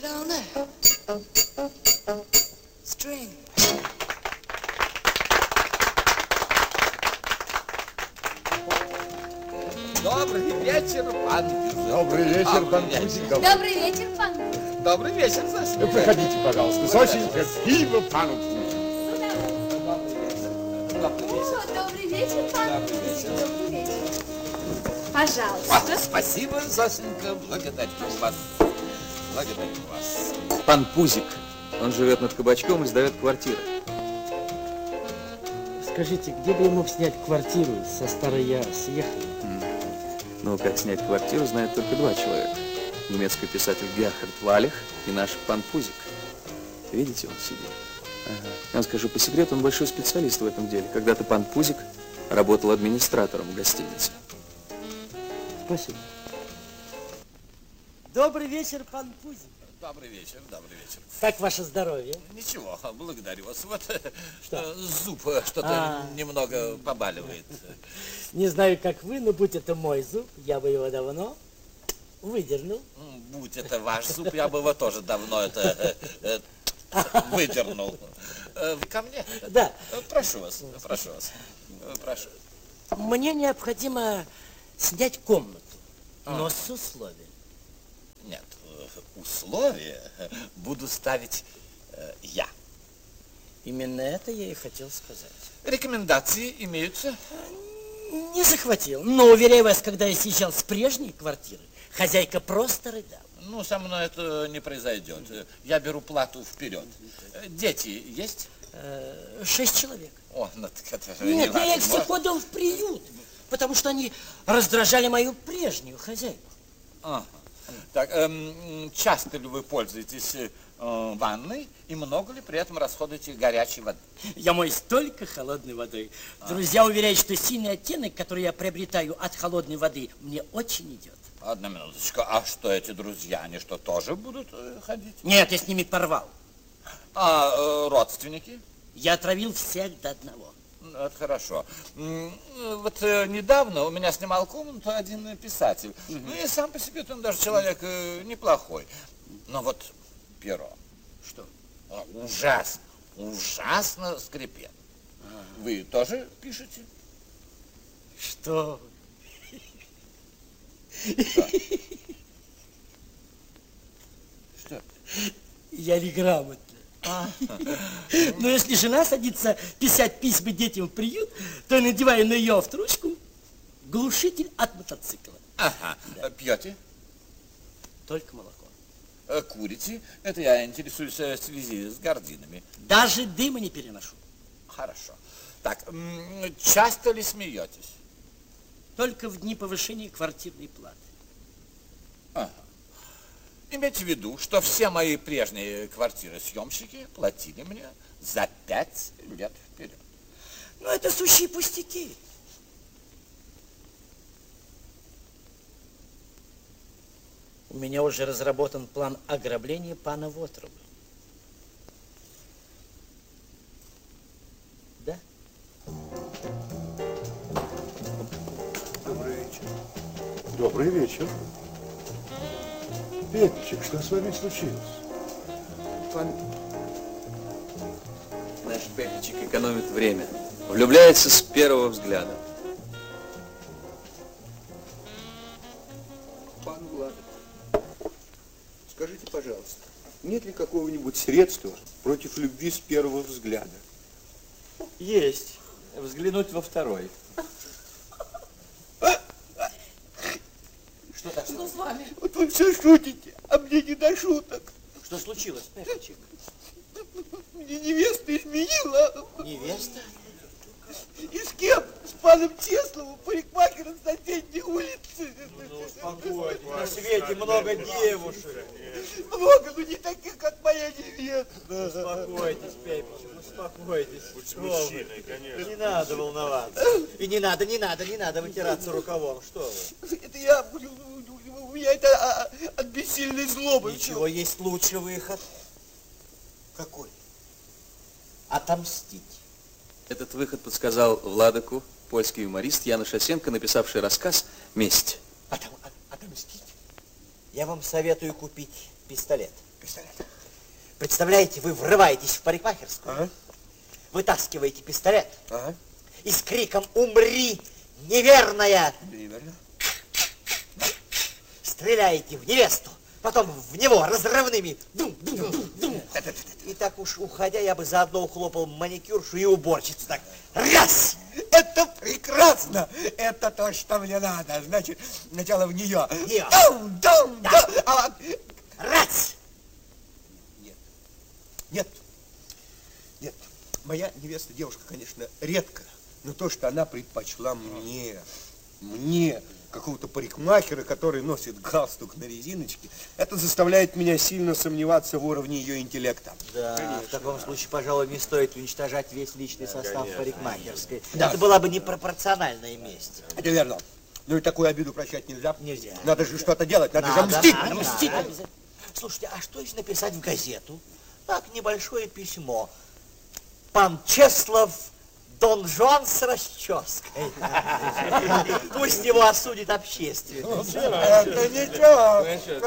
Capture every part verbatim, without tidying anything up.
it on there. String. Добрый вечер, пан Бизон. Добрый вечер, пан Пузиков. Добрый вечер, пан. Добрый вечер, Зосенька. Проходите, пожалуйста. Зосенька, пиво пану Пузикову. Добрый вечер. О, добрый вечер, пан. Добрый вечер. Добрый вечер. Пожалуйста. Вот, спасибо, Зосенька. Благодарю вас. Благодарю вас. Пан Пузик. Он живет над кабачком и сдает квартиру. Скажите, где бы я мог снять квартиру? Со старой я съехал. Ну, как снять квартиру, знают только два человека. Немецкий писатель Герхард Валих и наш пан Пузик. Видите, он сидит. Ага. Я вам скажу по секрету, он большой специалист в этом деле. Когда-то пан Пузик работал администратором в гостинице. Спасибо. Добрый вечер, пан Пузик. Добрый вечер, добрый вечер. Как ваше здоровье? Ничего, благодарю вас. Вот что? э, зуб что-то А. немного побаливает. Не знаю, как вы, но будь это мой зуб, я бы его давно выдернул. Будь это ваш зуб, я бы его тоже давно это э, э, выдернул. Э, Ко мне? Да. Прошу вас, прошу вас. Прошу. Мне необходимо снять комнату, но А. с условием. Нет, условия буду ставить э, я. Именно это я и хотел сказать. Рекомендации имеются? Не захватил. Но, уверяю вас, когда я съезжал с прежней квартиры, хозяйка просто рыдала. Ну, со мной это не произойдет. Я беру плату вперед. Дети есть? Э, шесть человек. О, ну так это же Нет, я их невозможно. всех отдал в приют, потому что они раздражали мою прежнюю хозяйку. Ага. Так, эм, часто ли вы пользуетесь э, ванной и много ли при этом расходуете горячей воды? Я моюсь только холодной водой. Друзья уверяют, что синий оттенок, который я приобретаю от холодной воды, мне очень идет. Одна минуточку. А что эти друзья, они что, тоже будут э, ходить? Нет, я с ними порвал. А э, родственники? Я отравил всех до одного. Это хорошо. М, Вот э, недавно у меня снимал комнату один писатель. Угу. Ну и сам по себе он даже человек э, неплохой. Но вот перо. Что? А, ужасно, ужасно скрипит. А. Вы тоже пишете? Что? Что? Что? Я неграмотный. А. Но если жена садится писать письма детям в приют, то я надеваю на ее авторучку глушитель от мотоцикла. Ага. Да. Пьете? Только молоко. Э, Курите? Это я интересуюсь э, в связи с гординами. Даже дыма не переношу. Хорошо. Так, м, часто ли смеетесь? Только в дни повышения квартирной платы. Ага. Имейте в виду, что все мои прежние квартиры-съемщики платили мне за пять лет вперед. Ну, это сущие пустяки. У меня уже разработан план ограбления пана Вотруба. Да? Добрый вечер. Добрый вечер. Петчик, что с вами случилось? Пан... Наш Пеппичек экономит время. Влюбляется с первого взгляда. Пан Влад, скажите, пожалуйста, нет ли какого-нибудь средства против любви с первого взгляда? Есть. Взглянуть во второй. Что так? Что с вами? Вот вы все шутите, а мне не до шуток. Что случилось, Пеппичек? Мне невеста изменила. Невеста? И с кем? С паном Тесловым, парикмахером с соседней улицы. Ну, успокойтесь, на свете много девушек. Много, но не таких, как моя невеста. Успокойтесь, Пеппичек, успокойтесь. Будь с мужчиной, конечно. Не надо волноваться. И не надо, не надо, не надо вытираться рукавом. Что вы? Это я, у меня это а, от бессильной злобы. Ничего, есть лучший выход. Какой? Отомстить. Этот выход подсказал Владыку польский юморист Яна Шасенко, написавший рассказ «Месть». Отом, от, отомстить? Я вам советую купить пистолет. пистолет. Представляете, вы врываетесь в парикмахерскую, Ага. вытаскиваете пистолет Ага. и с криком «Умри, неверная!» Неверно. стреляете в невесту, потом в него разрывными. Дум, дум, дум, дум. И так уж уходя, я бы заодно ухлопал маникюршу и уборщицу. Так, раз! Это прекрасно! Это то, что мне надо. Значит, сначала в нее. В нее. Дум, дум, Да. дум. А, Раз! нет. Нет. Нет. Моя невеста девушка, конечно, редкая, но то, что она предпочла мне, мне, какого-то парикмахера, который носит галстук на резиночке, это заставляет меня сильно сомневаться в уровне ее интеллекта. Да, в таком случае, пожалуй, не стоит уничтожать весь личный состав парикмахерской. Да. Это была бы непропорциональная месть. Это верно. Ну и такую обиду прощать нельзя. Нельзя. Надо же что-то делать, надо, Надо, же мстить. надо, мстить. надо обязательно. Слушайте, а что если написать в газету? Так, небольшое письмо. Пан Чеслов, Дон Жуан с расческой. Пусть его осудит общественность. Это ничего.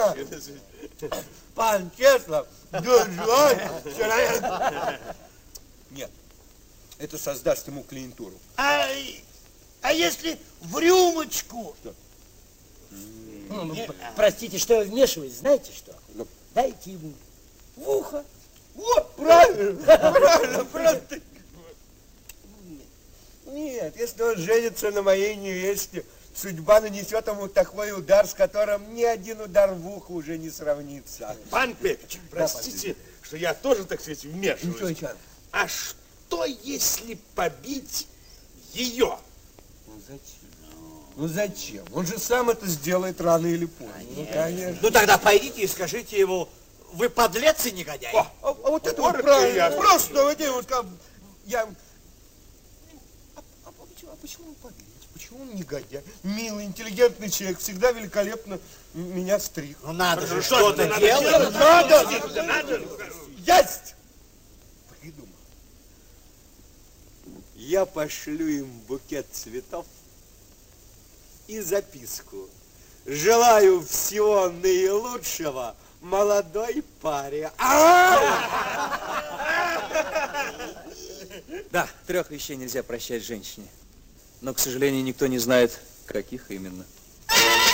Пан Чеслов, Дон Жуан, вчера... Нет, это создаст ему клиентуру. А, а если в рюмочку? Ну, ну, простите, что я вмешиваюсь, знаете что? Ну. Дайте ему в ухо. Вот, правильно, правильно, просто... Нет, если он женится на моей невесте, судьба нанесет ему такой удар, с которым ни один удар в ухо уже не сравнится. Пан Пепич, простите, что я тоже, так сказать, вмешиваюсь. Ничего, ничего. А что, если побить ее? Ну зачем? Ну зачем? Он же сам это сделает рано или поздно. Ну, конечно. Ну тогда пойдите и скажите ему, вы подлец и негодяй. О, а, а вот это вот Коротко и правильно. ясно. Просто вот это вот как... Я... А, а почему, а почему он подлец? Почему он негодяй? Милый, интеллигентный человек, всегда великолепно м- меня стриг. Ну надо же Что что-то надо делать. делать? Надо! Надо! Есть! Придумал. Я пошлю им букет цветов и записку. Желаю всего наилучшего молодой паре. Да, трех вещей нельзя прощать женщине. Но, к сожалению, никто не знает, каких именно.